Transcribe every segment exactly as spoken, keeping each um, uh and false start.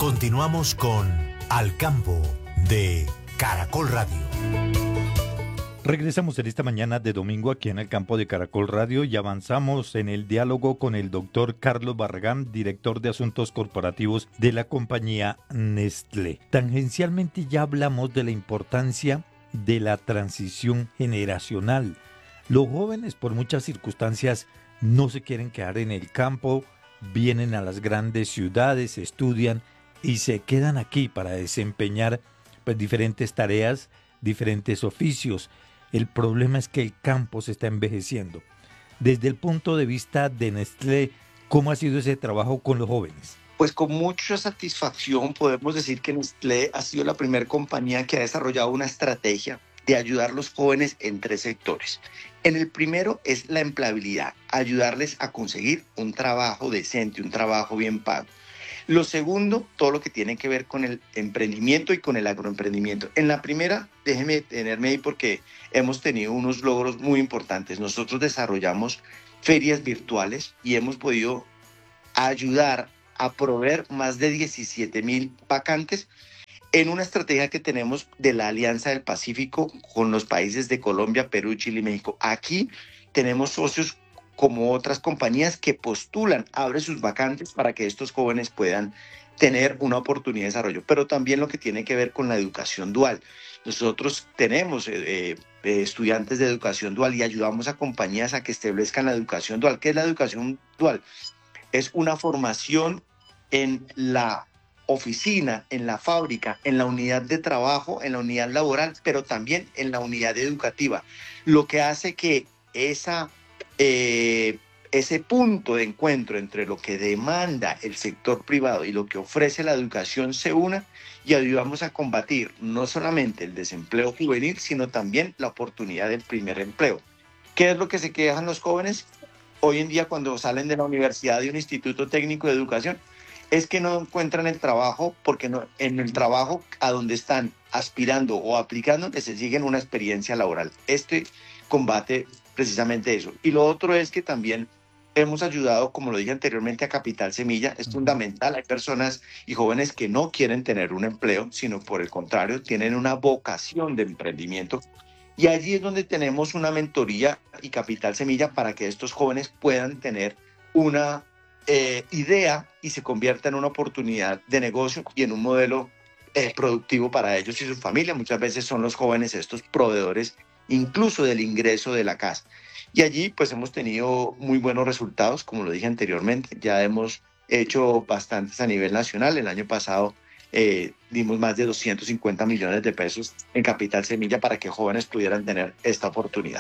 Continuamos con Al Campo de Caracol Radio. Regresamos en esta mañana de domingo aquí en el campo de Caracol Radio y avanzamos en el diálogo con el doctor Carlos Barragán, director de Asuntos Corporativos de la compañía Nestlé. Tangencialmente ya hablamos de la importancia de la transición generacional. Los jóvenes, por muchas circunstancias, no se quieren quedar en el campo, vienen a las grandes ciudades, estudian y se quedan aquí para desempeñar pues, diferentes tareas, diferentes oficios. El problema es que el campo se está envejeciendo. Desde el punto de vista de Nestlé, ¿cómo ha sido ese trabajo con los jóvenes? Pues con mucha satisfacción podemos decir que Nestlé ha sido la primera compañía que ha desarrollado una estrategia de ayudar a los jóvenes en tres sectores. En el primero es la empleabilidad, ayudarles a conseguir un trabajo decente, un trabajo bien pago. Lo segundo, todo lo que tiene que ver con el emprendimiento y con el agroemprendimiento. En la primera, déjeme detenerme ahí porque hemos tenido unos logros muy importantes. Nosotros desarrollamos ferias virtuales y hemos podido ayudar a proveer más de diecisiete mil vacantes en una estrategia que tenemos de la Alianza del Pacífico con los países de Colombia, Perú, Chile y México. Aquí tenemos socios como otras compañías que postulan, abren sus vacantes para que estos jóvenes puedan tener una oportunidad de desarrollo, pero también lo que tiene que ver con la educación dual. Nosotros tenemos eh, eh, estudiantes de educación dual y ayudamos a compañías a que establezcan la educación dual. ¿Qué es la educación dual? Es una formación en la oficina, en la fábrica, en la unidad de trabajo, en la unidad laboral, pero también en la unidad educativa, lo que hace que esa Eh, ese punto de encuentro entre lo que demanda el sector privado y lo que ofrece la educación se una y ayudamos a combatir no solamente el desempleo juvenil, sino también la oportunidad del primer empleo. ¿Qué es lo que se quejan los jóvenes hoy en día cuando salen de la universidad de un instituto técnico de educación? Es que no encuentran el trabajo porque no, en el trabajo a donde están aspirando o aplicando les exigen una experiencia laboral. Este combate precisamente eso. Y lo otro es que también hemos ayudado, como lo dije anteriormente, a Capital Semilla. Es fundamental. Hay personas y jóvenes que no quieren tener un empleo, sino por el contrario, tienen una vocación de emprendimiento. Y allí es donde tenemos una mentoría y Capital Semilla para que estos jóvenes puedan tener una eh, idea y se convierta en una oportunidad de negocio y en un modelo eh, productivo para ellos y su familia. Muchas veces son los jóvenes estos proveedores incluso del ingreso de la casa. Y allí pues hemos tenido muy buenos resultados, como lo dije anteriormente, ya hemos hecho bastantes a nivel nacional. El año pasado eh, dimos más de doscientos cincuenta millones de pesos en Capital Semilla para que jóvenes pudieran tener esta oportunidad.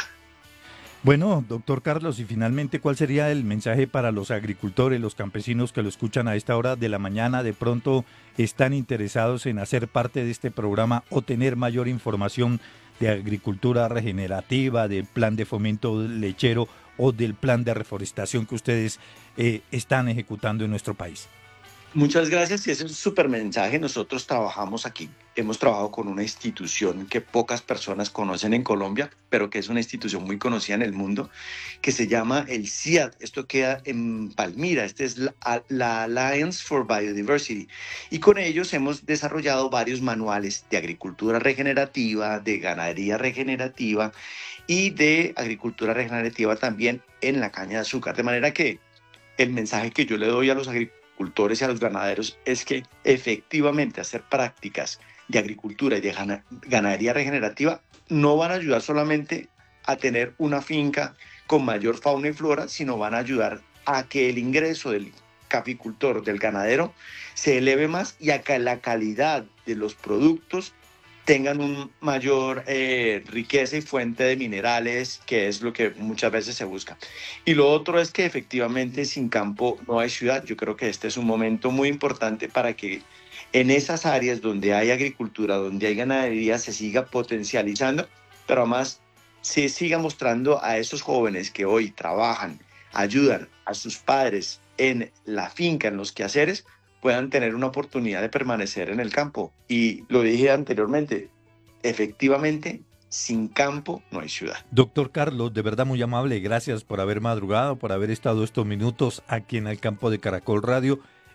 Bueno, doctor Carlos, y finalmente, ¿cuál sería el mensaje para los agricultores, los campesinos que lo escuchan a esta hora de la mañana? De pronto están interesados en hacer parte de este programa o tener mayor información de agricultura regenerativa, del plan de fomento lechero o del plan de reforestación que ustedes eh, están ejecutando en nuestro país. Muchas gracias y ese es un súper mensaje. Nosotros trabajamos aquí, hemos trabajado con una institución que pocas personas conocen en Colombia, pero que es una institución muy conocida en el mundo, que se llama el C I A D. Esto queda en Palmira, esta es la, la Alliance for Biodiversity. Y con ellos hemos desarrollado varios manuales de agricultura regenerativa, de ganadería regenerativa y de agricultura regenerativa también en la caña de azúcar. De manera que el mensaje que yo le doy a los agricultores, agricultores y a los ganaderos es que efectivamente hacer prácticas de agricultura y de ganadería regenerativa no van a ayudar solamente a tener una finca con mayor fauna y flora, sino van a ayudar a que el ingreso del caficultor, del ganadero, se eleve más y a que la calidad de los productos tengan un mayor eh, riqueza y fuente de minerales, que es lo que muchas veces se busca. Y lo otro es que efectivamente sin campo no hay ciudad. Yo creo que este es un momento muy importante para que en esas áreas donde hay agricultura, donde hay ganadería, se siga potencializando, pero además se siga mostrando a esos jóvenes que hoy trabajan, ayudan a sus padres en la finca, en los quehaceres, puedan tener una oportunidad de permanecer en el campo. Y lo dije anteriormente, efectivamente, sin campo no hay ciudad. Doctor Carlos, de verdad muy amable, gracias por haber madrugado, por haber estado estos minutos aquí en el campo de Caracol Radio.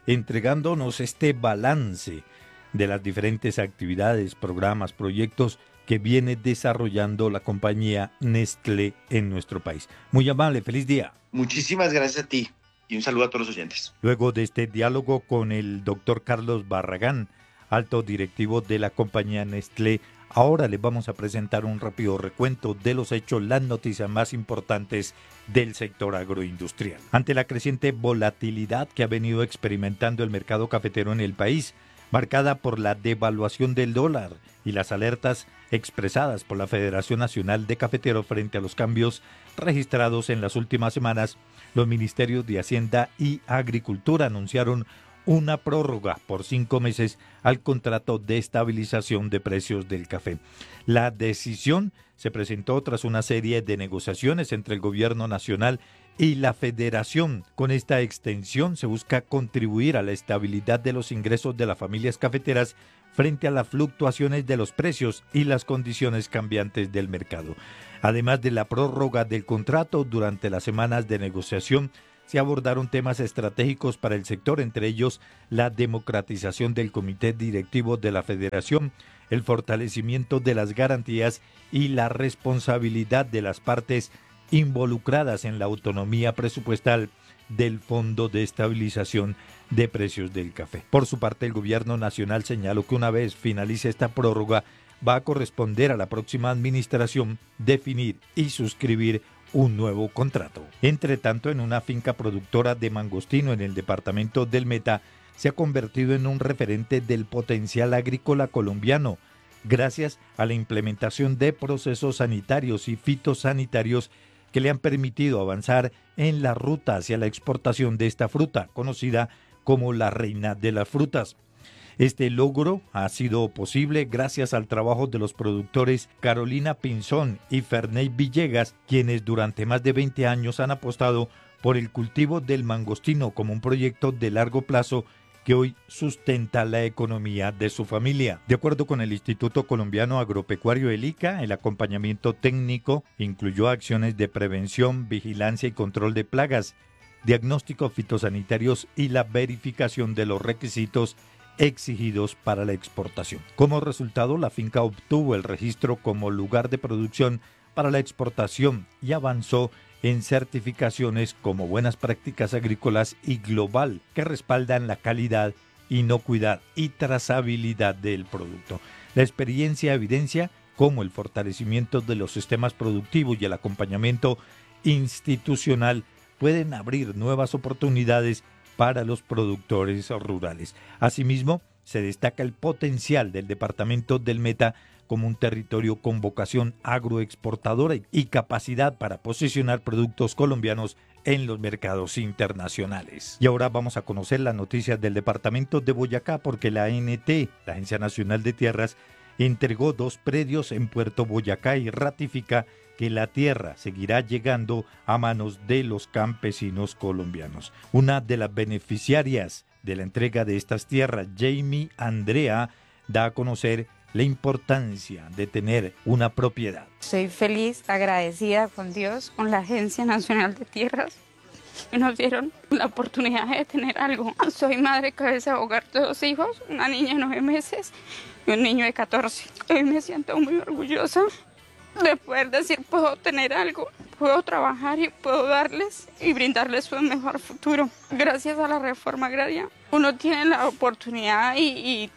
entregándonos este balance de las diferentes actividades, programas, proyectos que viene desarrollando la compañía Nestlé en nuestro país. Muy amable, feliz día. Muchísimas gracias a ti y un saludo a todos los oyentes. Luego de este diálogo con el doctor Carlos Barragán, alto directivo de la compañía Nestlé, ahora les vamos a presentar un rápido recuento de los hechos, las noticias más importantes del sector agroindustrial. Ante la creciente volatilidad que ha venido experimentando el mercado cafetero en el país, marcada por la devaluación del dólar y las alertas expresadas por la Federación Nacional de Cafeteros frente a los cambios registrados en las últimas semanas, los ministerios de Hacienda y Agricultura anunciaron una prórroga por cinco meses al contrato de estabilización de precios del café. La decisión se presentó tras una serie de negociaciones entre el gobierno nacional y la federación. Con esta extensión se busca contribuir a la estabilidad de los ingresos de las familias cafeteras frente a las fluctuaciones de los precios y las condiciones cambiantes del mercado. Además de la prórroga del contrato, durante las semanas de negociación se abordaron temas estratégicos para el sector, entre ellos la democratización del comité directivo de la federación, el fortalecimiento de las garantías y la responsabilidad de las partes involucradas en la autonomía presupuestal del Fondo de Estabilización de Precios del Café. Por su parte, el gobierno nacional señaló que una vez finalice esta prórroga, va a corresponder a la próxima administración definir y suscribir un nuevo contrato. Entre tanto, en una finca productora de mangostino en el departamento del Meta, se ha convertido en un referente del potencial agrícola colombiano, gracias a la implementación de procesos sanitarios y fitosanitarios que le han permitido avanzar en la ruta hacia la exportación de esta fruta, conocida como la reina de las frutas. Este logro ha sido posible gracias al trabajo de los productores Carolina Pinzón y Ferney Villegas, quienes durante más de veinte años han apostado por el cultivo del mangostino como un proyecto de largo plazo que hoy sustenta la economía de su familia. De acuerdo con el Instituto Colombiano Agropecuario el ICA, el acompañamiento técnico incluyó acciones de prevención, vigilancia y control de plagas, diagnósticos fitosanitarios y la verificación de los requisitos exigidos para la exportación. Como resultado, la finca obtuvo el registro como lugar de producción para la exportación y avanzó en certificaciones como Buenas Prácticas Agrícolas y Global, que respaldan la calidad, inocuidad y trazabilidad del producto. La experiencia evidencia cómo el fortalecimiento de los sistemas productivos y el acompañamiento institucional pueden abrir nuevas oportunidades para los productores rurales. Asimismo, se destaca el potencial del departamento del Meta como un territorio con vocación agroexportadora y capacidad para posicionar productos colombianos en los mercados internacionales. Y ahora vamos a conocer las noticias del departamento de Boyacá, porque la A N T, la Agencia Nacional de Tierras, entregó dos predios en Puerto Boyacá y ratifica que la tierra seguirá llegando a manos de los campesinos colombianos. Una de las beneficiarias de la entrega de estas tierras, Jamie Andrea, da a conocer la importancia de tener una propiedad. Soy feliz, agradecida con Dios, con la Agencia Nacional de Tierras, que nos dieron la oportunidad de tener algo. Soy madre cabeza de hogar de dos hijos, una niña de nueve meses y un niño de catorce. Hoy me siento muy orgullosa de poder decir, puedo tener algo, puedo trabajar y puedo darles y brindarles un mejor futuro. Gracias a la reforma agraria, uno tiene la oportunidad y, y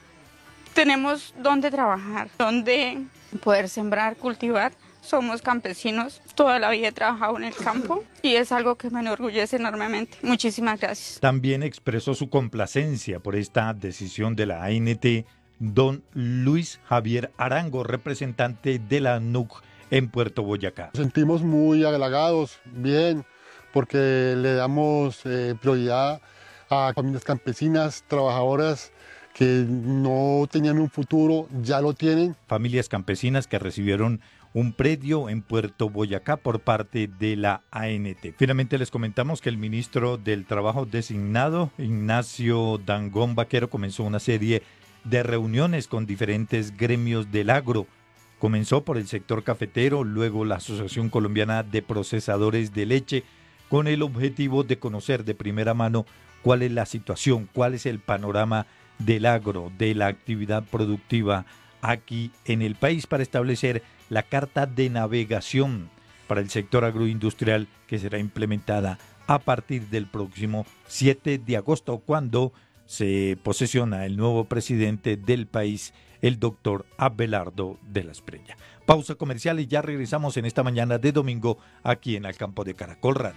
tenemos dónde trabajar, dónde poder sembrar, cultivar. Somos campesinos, toda la vida he trabajado en el campo y es algo que me enorgullece enormemente. Muchísimas gracias. También expresó su complacencia por esta decisión de la A N T don Luis Javier Arango, representante de la N U C en Puerto Boyacá. Nos sentimos muy halagados, bien, porque le damos eh, prioridad a familias campesinas, trabajadoras que no tenían un futuro, ya lo tienen. Familias campesinas que recibieron un predio en Puerto Boyacá por parte de la A N T. Finalmente les comentamos que el ministro del Trabajo designado, Ignacio Dangond Vaquero, comenzó una serie de reuniones con diferentes gremios del agro. Comenzó por el sector cafetero, luego la Asociación Colombiana de Procesadores de Leche, con el objetivo de conocer de primera mano cuál es la situación, cuál es el panorama del agro, de la actividad productiva aquí en el país para establecer la carta de navegación para el sector agroindustrial que será implementada a partir del próximo siete de agosto, cuando se posesiona el nuevo presidente del país, el doctor Abelardo de la Espriella. Pausa comercial y ya regresamos en esta mañana de domingo aquí en Al Campo de Caracol Radio.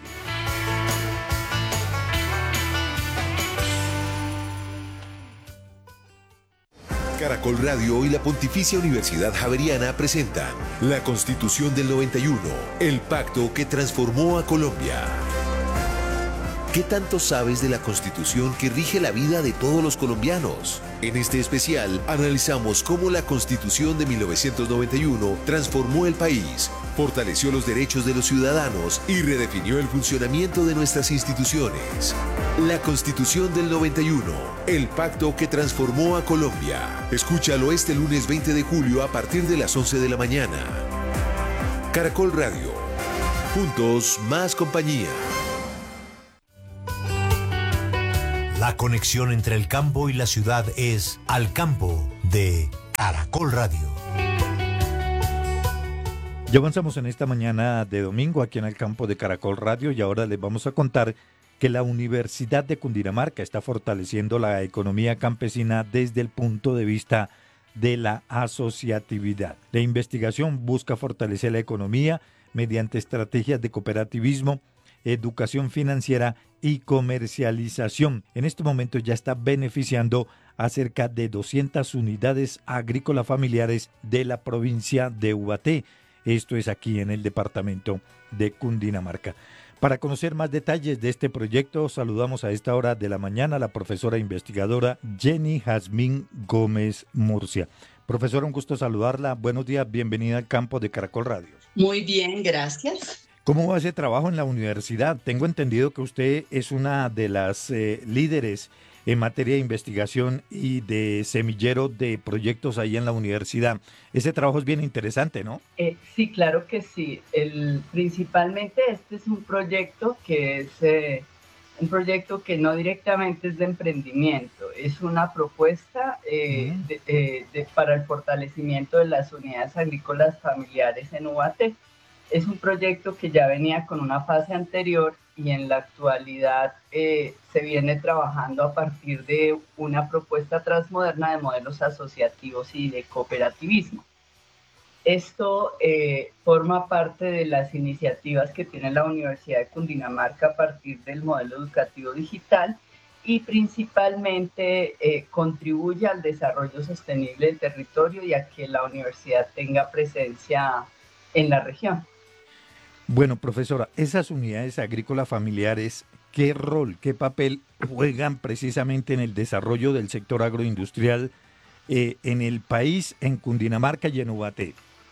Caracol Radio y la Pontificia Universidad Javeriana presentan la Constitución del noventa y uno, el pacto que transformó a Colombia. ¿Qué tanto sabes de la Constitución que rige la vida de todos los colombianos? En este especial analizamos cómo la Constitución de mil novecientos noventa y uno transformó el país, fortaleció los derechos de los ciudadanos y redefinió el funcionamiento de nuestras instituciones. La Constitución del noventa y uno, el pacto que transformó a Colombia. Escúchalo este lunes veinte de julio a partir de las once de la mañana. Caracol Radio. Juntos, más compañía. La conexión entre el campo y la ciudad es Al Campo de Caracol Radio. Ya avanzamos en esta mañana de domingo aquí en el campo de Caracol Radio y ahora les vamos a contar que la Universidad de Cundinamarca está fortaleciendo la economía campesina desde el punto de vista de la asociatividad. La investigación busca fortalecer la economía mediante estrategias de cooperativismo, educación financiera y comercialización. En este momento ya está beneficiando a cerca de doscientas unidades agrícolas familiares de la provincia de Ubaté. Esto es aquí en el departamento de Cundinamarca. Para conocer más detalles de este proyecto, saludamos a esta hora de la mañana a la profesora investigadora Jenny Jazmín Gómez Murcia. Profesora, un gusto saludarla. Buenos días, bienvenida al campo de Caracol Radio. Muy bien, gracias. ¿Cómo va ese trabajo en la universidad? Tengo entendido que usted es una de las eh, líderes en materia de investigación y de semillero de proyectos ahí en la universidad. Ese trabajo es bien interesante, ¿no? Eh, sí, claro que sí. El, principalmente este es un proyecto que es eh, un proyecto que no directamente es de emprendimiento, es una propuesta eh, uh-huh. de, eh, de, para el fortalecimiento de las unidades agrícolas familiares en Ubaté. Es un proyecto que ya venía con una fase anterior y en la actualidad eh, se viene trabajando a partir de una propuesta transmoderna de modelos asociativos y de cooperativismo. Esto eh, forma parte de las iniciativas que tiene la Universidad de Cundinamarca a partir del modelo educativo digital y principalmente eh, contribuye al desarrollo sostenible del territorio y a que la universidad tenga presencia en la región. Bueno, profesora, esas unidades agrícolas familiares, ¿qué rol, qué papel juegan precisamente en el desarrollo del sector agroindustrial eh, en el país, en Cundinamarca y en Ubaté?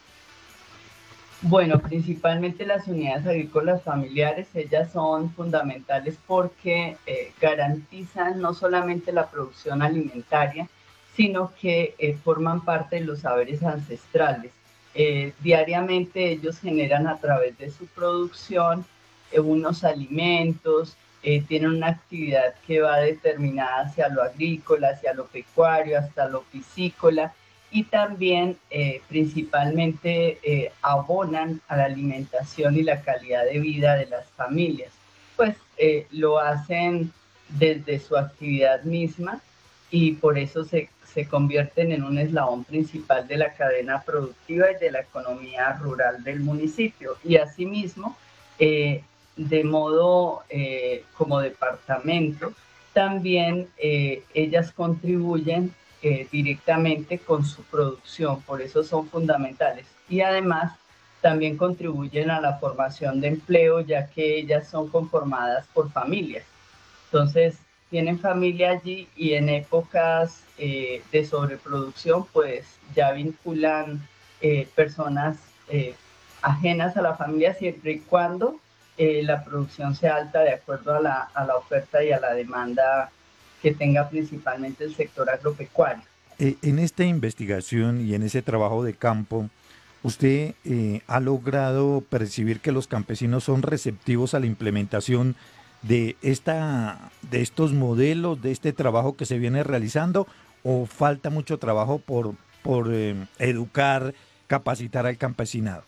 Bueno, principalmente las unidades agrícolas familiares, ellas son fundamentales porque eh, garantizan no solamente la producción alimentaria, sino que eh, forman parte de los saberes ancestrales. Eh, diariamente ellos generan a través de su producción eh, unos alimentos, eh, tienen una actividad que va determinada hacia lo agrícola, hacia lo pecuario, hasta lo piscícola y también eh, principalmente eh, abonan a la alimentación y la calidad de vida de las familias. Pues eh, lo hacen desde su actividad misma y por eso se se convierten en un eslabón principal de la cadena productiva y de la economía rural del municipio. Y asimismo, eh, de modo eh, como departamento, también eh, ellas contribuyen eh, directamente con su producción, por eso son fundamentales. Y además, también contribuyen a la formación de empleo, ya que ellas son conformadas por familias. Entonces, tienen familia allí y en épocas eh, de sobreproducción, pues ya vinculan eh, personas eh, ajenas a la familia siempre y cuando eh, la producción sea alta de acuerdo a la, a la oferta y a la demanda que tenga principalmente el sector agropecuario. Eh, en esta investigación y en ese trabajo de campo, ¿usted eh, ha logrado percibir que los campesinos son receptivos a la implementación de, esta, de estos modelos, de este trabajo que se viene realizando, o falta mucho trabajo por, por eh, educar, capacitar al campesinado?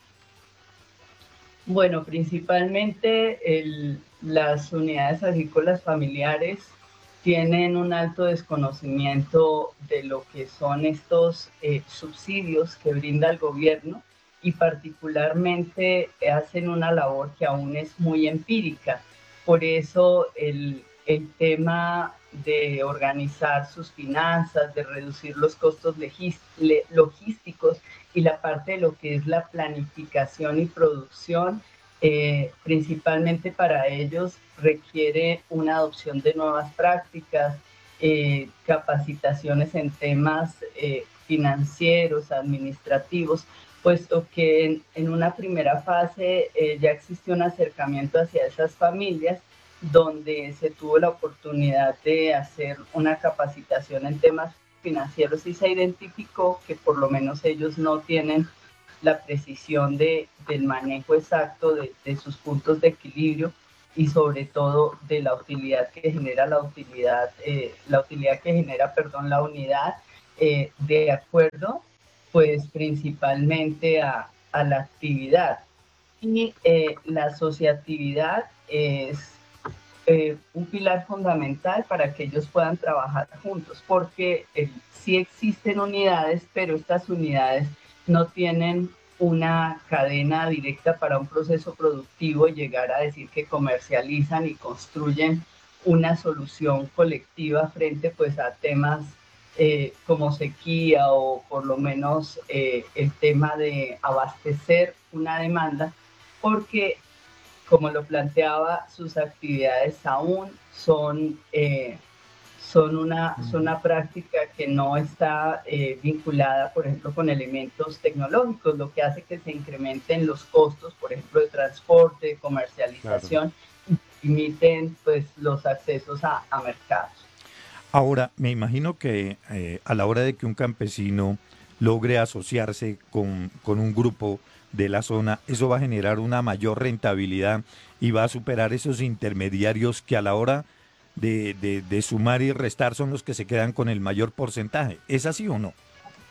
Bueno, principalmente el, las unidades agrícolas familiares tienen un alto desconocimiento de lo que son estos eh, subsidios que brinda el gobierno y particularmente hacen una labor que aún es muy empírica. Por eso el, el tema de organizar sus finanzas, de reducir los costos logísticos y la parte de lo que es la planificación y producción, eh, principalmente para ellos requiere una adopción de nuevas prácticas, eh, capacitaciones en temas eh, financieros, administrativos, puesto que en, en una primera fase eh, ya existió un acercamiento hacia esas familias donde se tuvo la oportunidad de hacer una capacitación en temas financieros y se identificó que por lo menos ellos no tienen la precisión de, del manejo exacto de, de sus puntos de equilibrio y sobre todo de la utilidad que genera la utilidad, eh, la utilidad que genera, perdón, la unidad, eh, de acuerdo, pues principalmente a, a la actividad. Y eh, la asociatividad es eh, un pilar fundamental para que ellos puedan trabajar juntos, porque eh, sí existen unidades, pero estas unidades no tienen una cadena directa para un proceso productivo y llegar a decir que comercializan y construyen una solución colectiva frente pues a temas eh, como sequía o por lo menos eh, el tema de abastecer una demanda, porque como lo planteaba, sus actividades aún son, eh, son, una, son una práctica que no está eh, vinculada, por ejemplo, con elementos tecnológicos, lo que hace que se incrementen los costos, por ejemplo, de transporte, de comercialización, claro, y limiten pues, los accesos a, a mercados. Ahora, me imagino que eh, a la hora de que un campesino logre asociarse con, con un grupo de la zona, eso va a generar una mayor rentabilidad y va a superar esos intermediarios que a la hora de, de, de sumar y restar son los que se quedan con el mayor porcentaje. ¿Es así o no?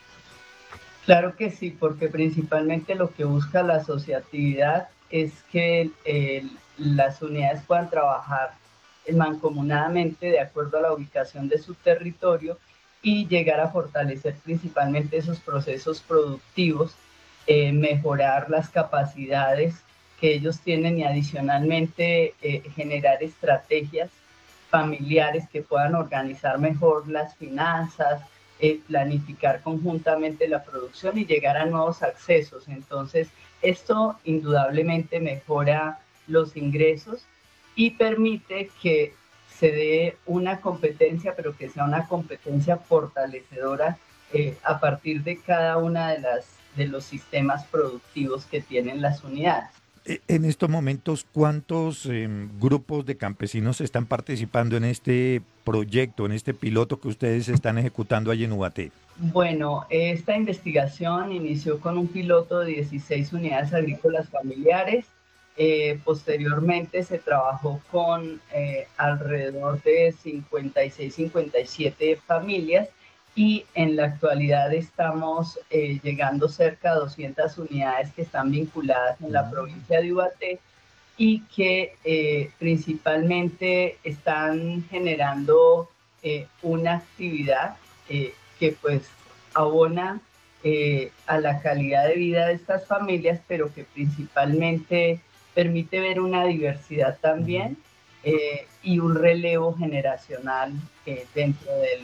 Claro que sí, porque principalmente lo que busca la asociatividad es que el, las unidades puedan trabajar mancomunadamente de acuerdo a la ubicación de su territorio y llegar a fortalecer principalmente esos procesos productivos, eh, mejorar las capacidades que ellos tienen y adicionalmente eh, generar estrategias familiares que puedan organizar mejor las finanzas, eh, planificar conjuntamente la producción y llegar a nuevos accesos. Entonces, esto indudablemente mejora los ingresos y permite que se dé una competencia, pero que sea una competencia fortalecedora eh, a partir de cada una de las de los sistemas productivos que tienen las unidades. En estos momentos, ¿cuántos eh, grupos de campesinos están participando en este proyecto, en este piloto que ustedes están ejecutando allí en Ubaté? Bueno, esta investigación inició con un piloto de dieciséis unidades agrícolas familiares. Eh, posteriormente se trabajó con eh, alrededor de cincuenta y seis, cincuenta y siete familias y en la actualidad estamos eh, llegando cerca de doscientas unidades que están vinculadas en la provincia de Ubaté y que eh, principalmente están generando eh, una actividad eh, que pues abona eh, a la calidad de vida de estas familias, pero que principalmente permite ver una diversidad también eh, y un relevo generacional eh, dentro del,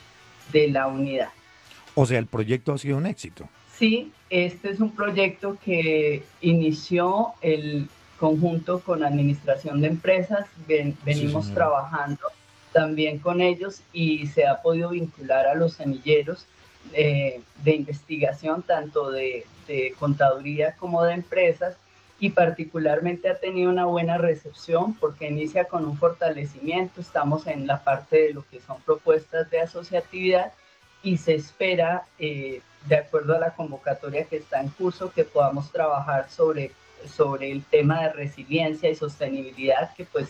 de la unidad. O sea, el proyecto ha sido un éxito. Sí, este es un proyecto que inició el conjunto con Administración de Empresas, ven, venimos sí, trabajando también con ellos y se ha podido vincular a los semilleros eh, de investigación, tanto de, de contaduría como de empresas, y particularmente ha tenido una buena recepción porque inicia con un fortalecimiento, estamos en la parte de lo que son propuestas de asociatividad y se espera, eh, de acuerdo a la convocatoria que está en curso, que podamos trabajar sobre, sobre el tema de resiliencia y sostenibilidad, que pues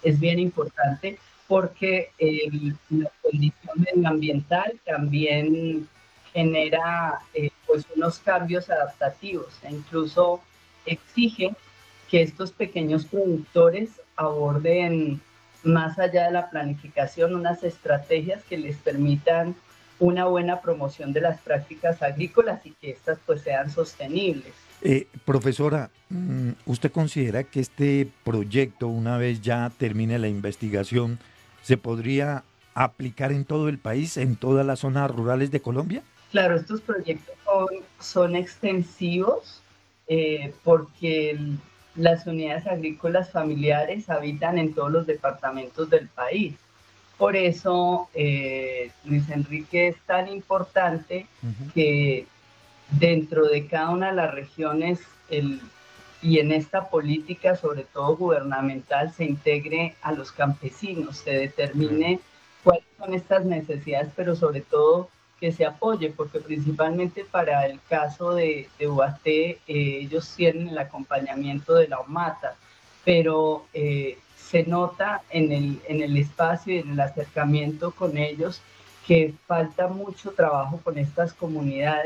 es bien importante porque eh, la condición medioambiental también genera eh, pues unos cambios adaptativos e incluso exige que estos pequeños productores aborden más allá de la planificación unas estrategias que les permitan una buena promoción de las prácticas agrícolas y que éstas pues sean sostenibles. Eh, profesora, ¿usted considera que este proyecto, una vez ya termine la investigación, se podría aplicar en todo el país, en todas las zonas rurales de Colombia? Claro, estos proyectos son, son extensivos eh, porque el, las unidades agrícolas familiares habitan en todos los departamentos del país. Por eso, eh, Luis Enrique, es tan importante uh-huh. que dentro de cada una de las regiones el, y en esta política, sobre todo gubernamental, se integre a los campesinos, se determine uh-huh. cuáles son estas necesidades, pero sobre todo que se apoye, porque principalmente para el caso de, de Ubaté, eh, ellos tienen el acompañamiento de la OMATA, pero eh, se nota en el, en el espacio y en el acercamiento con ellos que falta mucho trabajo con estas comunidades.